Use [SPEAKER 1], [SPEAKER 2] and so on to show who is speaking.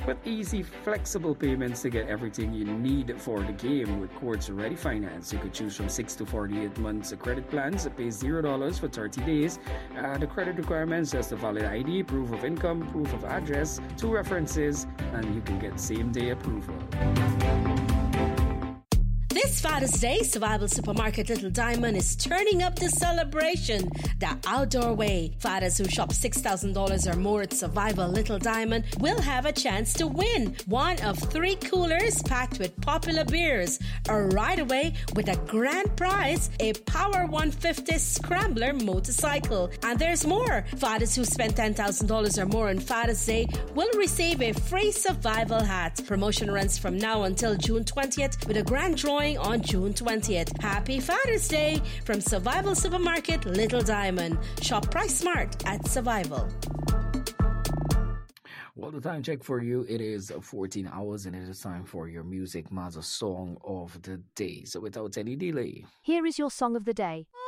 [SPEAKER 1] with easy, flexible payments to get everything you need for the game. With Quartz Ready Finance, you could choose from 6 to 48 months credit plans that pay $0 for 30 days. The credit requirements just a valid ID, proof of income, proof of address, 2 references, and you can get same-day approval.
[SPEAKER 2] This Father's Day, Survival Supermarket Little Diamond is turning up the celebration the outdoor way. Fathers who shop $6,000 or more at Survival Little Diamond will have a chance to win one of 3 coolers packed with popular beers, or right away with a grand prize, a Power 150 Scrambler motorcycle. And there's more. Fathers who spend $10,000 or more on Father's Day will receive a free survival hat. Promotion runs from now until June 20th with a grand drawing on June 20th. Happy Father's Day from Survival Supermarket Little Diamond. Shop Price Smart at Survival.
[SPEAKER 1] Well, the time check for you, it is 14 hours and it is time for your Music Mazza Song of the Day. So without any delay,
[SPEAKER 3] here is your Song of the Day.